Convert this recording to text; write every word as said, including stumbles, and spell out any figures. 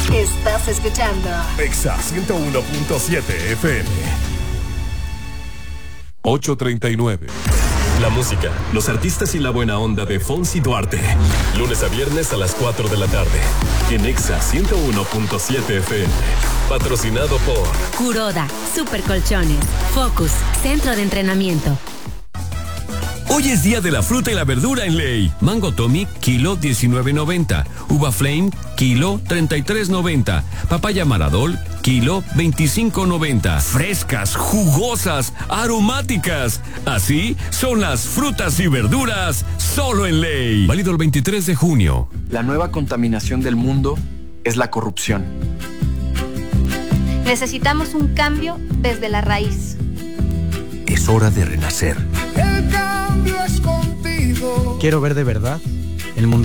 Estás escuchando Exa ciento uno punto siete F M. ocho treinta y nueve. La música, los artistas y la buena onda de Fonsi Duarte. Lunes a viernes a las cuatro de la tarde. En Exa ciento uno punto siete F M. Patrocinado por Kuroda, Super Colchones, Focus, Centro de Entrenamiento. Hoy es día de la fruta y la verdura en Ley. Mango Tommy, kilo diecinueve noventa. Uva Flame, kilo treinta y tres noventa. Papaya Maradol, kilo veinticinco noventa. Frescas, jugosas, aromáticas. Así son las frutas y verduras solo en Ley. Válido el veintitrés de junio. La nueva contaminación del mundo es la corrupción. Necesitamos un cambio desde la raíz. Es hora de renacer. El cambio es contigo. Quiero ver de verdad el mundo